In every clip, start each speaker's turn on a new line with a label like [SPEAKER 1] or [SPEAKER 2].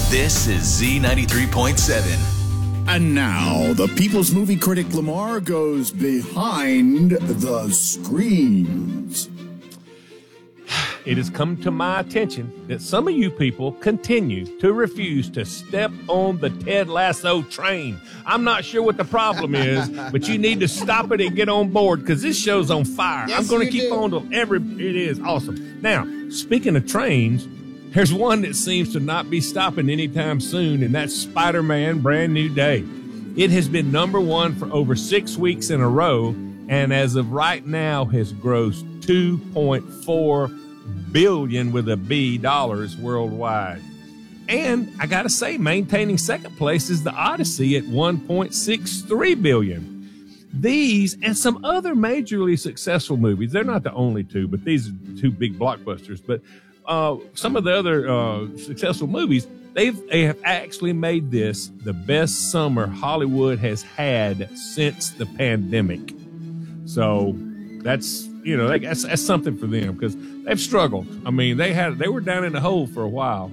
[SPEAKER 1] This is Z93.7.
[SPEAKER 2] And now, the People's Movie Critic Lamar goes behind the screens.
[SPEAKER 3] It has come to my attention that some of you people continue to refuse to step on the Ted Lasso train. I'm not sure what the problem is, but you need to stop it and get on board because this show's on fire.
[SPEAKER 4] Yes,
[SPEAKER 3] I'm going to keep
[SPEAKER 4] do.
[SPEAKER 3] on till it is awesome. Now, speaking of trains, there's one that seems to not be stopping anytime soon, and that's Spider-Man Brand New Day. It has been number one for over 6 weeks in a row, and as of right now has grossed $2.4 billion with a B dollars worldwide. And I gotta say, maintaining second place is The Odyssey at $1.63 billion. These and some other majorly successful movies, they're not the only two, but these are two big blockbusters. But some of the other successful movies, they have actually made this the best summer Hollywood has had since the pandemic. So that's something for them because they've struggled. I mean, they were down in the hole for a while.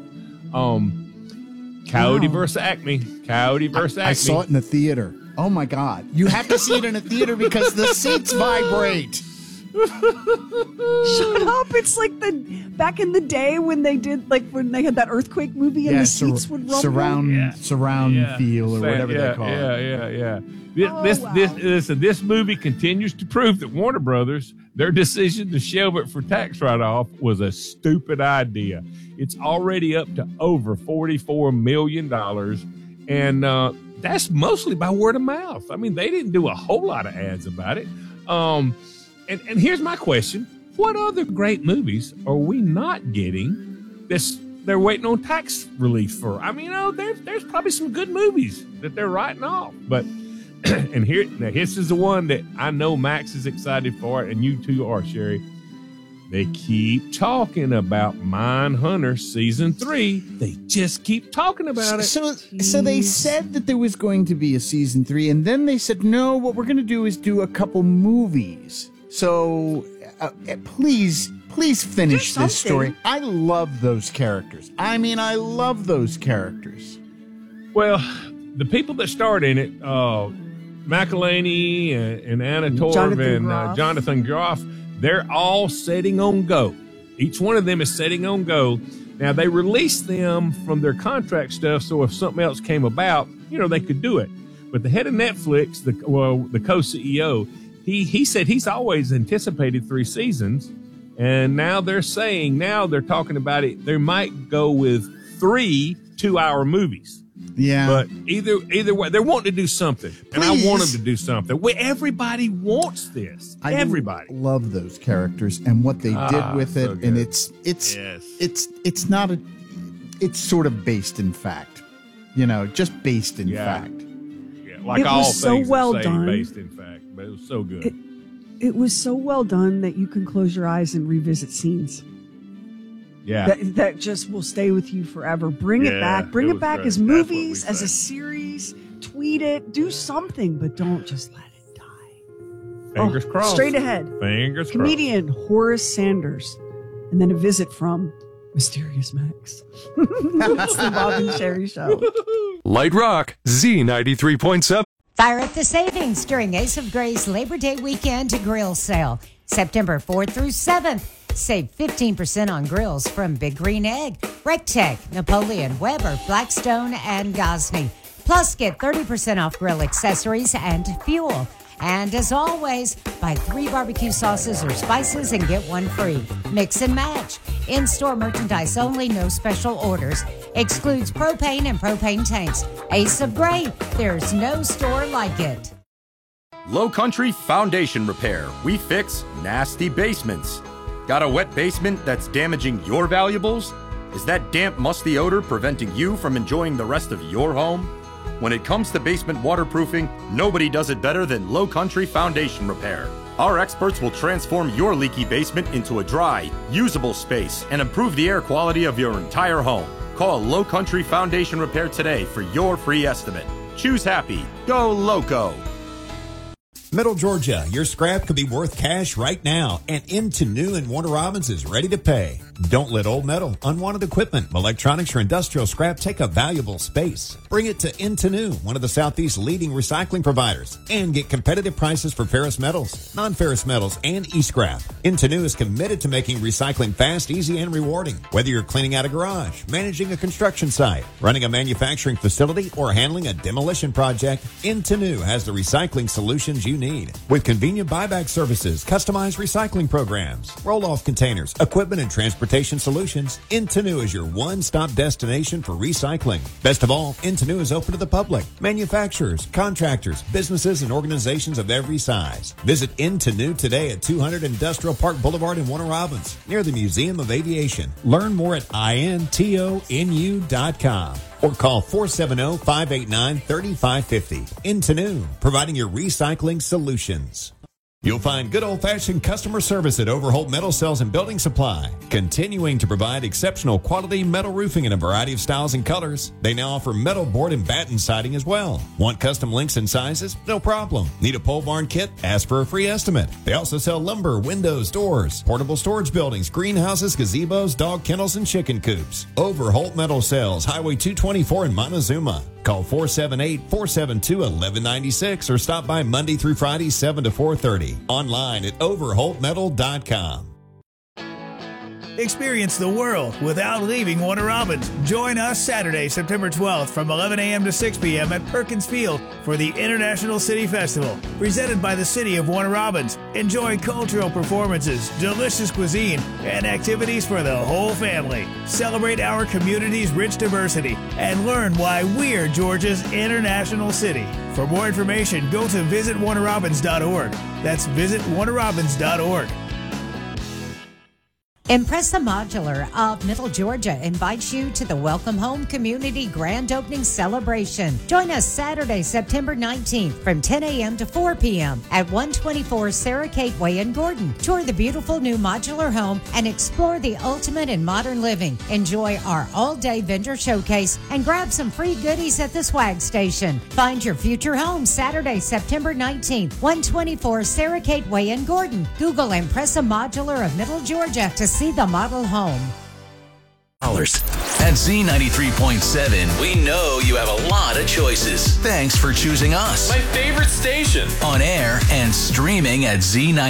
[SPEAKER 3] Coyote versus Acme. Coyote versus Acme.
[SPEAKER 4] I saw it in the theater. Oh my God. You have to see it in a theater because the seats vibrate.
[SPEAKER 5] Shut up. It's like back in the day when they did, like when they had that earthquake movie and the seats would rumble.
[SPEAKER 4] Surround feel or whatever they call it.
[SPEAKER 3] This movie continues to prove that Warner Brothers, their decision to shelve it for tax write-off was a stupid idea. It's already up to over $44 million, and that's mostly by word of mouth. I mean, they didn't do a whole lot of ads about it. And here's my question. What other great movies are we not getting they're waiting on tax relief for? I mean, there's probably some good movies that they're writing off. But, and this is the one that I know Max is excited for, and you too are, Sherry. They keep talking about Mindhunter Season 3. They just keep talking about it.
[SPEAKER 4] So they said that there was going to be a Season 3, and then they said, no, what we're going to do is do a couple movies. So please finish this story. I love those characters. I mean, I love those characters.
[SPEAKER 3] Well, the people that starred in it, McElhaney and Anna Torv and Jonathan Groff, they're all setting on go. Each one of them is setting on go. Now, they released them from their contract stuff, so if something else came about, they could do it. But the head of Netflix, the co-CEO, he said he's always anticipated 3 seasons, and now they're talking about it. They might go with 3 2-hour movies.
[SPEAKER 4] Yeah.
[SPEAKER 3] But either way, they're wanting to do something, and I want them to do something. Everybody wants this. Everybody
[SPEAKER 4] love those characters and what they did with it, and it's not it's sort of based in fact, just based in fact.
[SPEAKER 3] Yeah, like
[SPEAKER 5] it
[SPEAKER 3] all
[SPEAKER 5] was so
[SPEAKER 3] things
[SPEAKER 5] well
[SPEAKER 3] that say
[SPEAKER 5] done.
[SPEAKER 3] Based in fact, but it was so good.
[SPEAKER 5] It was so well done that you can close your eyes and revisit scenes.
[SPEAKER 3] Yeah.
[SPEAKER 5] That just will stay with you forever. Bring it back. Bring it back as movies, as a series. Tweet it. Do something, but don't just let it die.
[SPEAKER 3] Fingers crossed.
[SPEAKER 5] Straight ahead.
[SPEAKER 3] Fingers crossed.
[SPEAKER 5] Comedian Horace Sanders. And then a visit from Mysterious Max. It's the Bob and Sherry Show.
[SPEAKER 6] Light Rock, Z93.7.
[SPEAKER 7] Fire up the savings during Ace of Gray's Labor Day weekend grill sale. September 4th through 7th. Save 15% on grills from Big Green Egg, Rectech, Napoleon, Weber, Blackstone, and Gosney. Plus, get 30% off grill accessories and fuel. And as always, buy 3 barbecue sauces or spices and get 1 free. Mix and match. In-store merchandise only, no special orders. Excludes propane and propane tanks. Ace of Gray, there's no store like it.
[SPEAKER 8] Low Country Foundation Repair. We fix nasty basements. Got a wet basement that's damaging your valuables? Is that damp, musty odor preventing you from enjoying the rest of your home? When it comes to basement waterproofing, nobody does it better than Low Country Foundation Repair. Our experts will transform your leaky basement into a dry, usable space and improve the air quality of your entire home. Call Low Country Foundation Repair today for your free estimate. Choose happy. Go Loco.
[SPEAKER 9] Middle Georgia, your scrap could be worth cash right now, and Into New and Warner Robins is ready to pay.
[SPEAKER 10] Don't let old metal, unwanted equipment, electronics, or industrial scrap take up valuable space. Bring it to Into New, one of the Southeast's leading recycling providers, and get competitive prices for ferrous metals, non-ferrous metals, and e-scrap. Into New is committed to making recycling fast, easy, and rewarding. Whether you're cleaning out a garage, managing a construction site, running a manufacturing facility, or handling a demolition project, Into New has the recycling solutions you need. With convenient buyback services, customized recycling programs, roll-off containers, equipment, and transportation solutions, Into New is your one-stop destination for recycling. Best of all, Into New is open to the public, manufacturers, contractors, businesses, and organizations of every size. Visit Into New today at 200 Industrial Park Boulevard in Warner Robins, near the Museum of Aviation. Learn more at intonu.com or call 470-589-3550. Into New, providing your recycling solutions. You'll find good old-fashioned customer service at Overholt Metal Cells and Building Supply, continuing to provide exceptional quality metal roofing in a variety of styles and colors. They now offer metal board and batten siding as well. Want custom lengths and sizes? No problem. Need a pole barn kit? Ask for a free estimate. They also sell lumber, windows, doors, portable storage buildings, greenhouses, gazebos, dog kennels, and chicken coops. Overholt Metal Cells, Highway 224 in Montezuma. Call 478-472-1196 or stop by Monday through Friday, 7 to 4:30. Online at overholtmetal.com.
[SPEAKER 11] Experience the world without leaving Warner Robins. Join us Saturday, September 12th from 11 a.m. to 6 p.m. at Perkins Field for the International City Festival, presented by the City of Warner Robins. Enjoy cultural performances, delicious cuisine, and activities for the whole family. Celebrate our community's rich diversity and learn why we're Georgia's international city. For more information, go to visitwarnerrobins.org. That's visitwarnerrobins.org.
[SPEAKER 7] Impressa Modular of Middle Georgia invites you to the Welcome Home Community Grand Opening Celebration. Join us Saturday, September 19th from 10 a.m. to 4 p.m. at 124 Sarah Kate Way in Gordon. Tour the beautiful new modular home and explore the ultimate in modern living. Enjoy our all-day vendor showcase and grab some free goodies at the swag station. Find your future home Saturday, September 19th, 124 Sarah Kate Way in Gordon. Google Impressa Modular of Middle Georgia to see the model home.
[SPEAKER 1] At Z93.7, we know you have a lot of choices. Thanks for choosing us.
[SPEAKER 6] My favorite station.
[SPEAKER 1] On air and streaming at Z93.